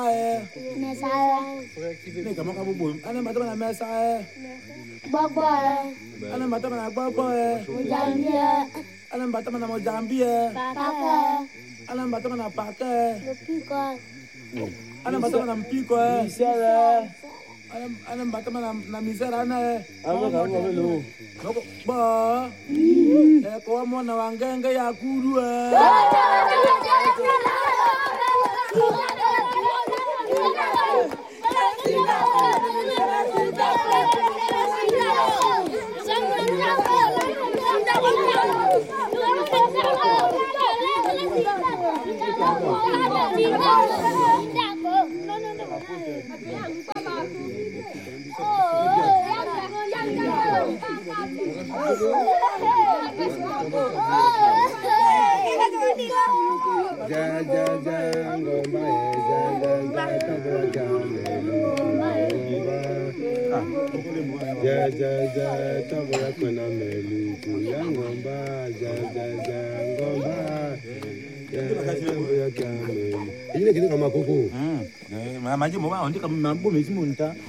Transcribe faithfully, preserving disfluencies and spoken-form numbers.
Mesa. Ni kama kabu boy. Ana mata na mesa. Bobo. Ana mata na bobo. Mojambia. Ana mata na Mojambia. Paka. Ana mata na paka. Mpiko. Ana mata na mpiko. Misera. Ana ana mata na na misera na. Aba kama velo. Noko ba. Eh kwa mwana wangenge ya kuru eh. Ja ja ja ngomba ja ja ja tabra jamelo. Ja ja ja tabra kona melu ya ngomba ja ja ja ngomba. Ja tabra jamelo. Ile kile kama koko. Mm. Eh maji mo ba ondika mambo mezimunta.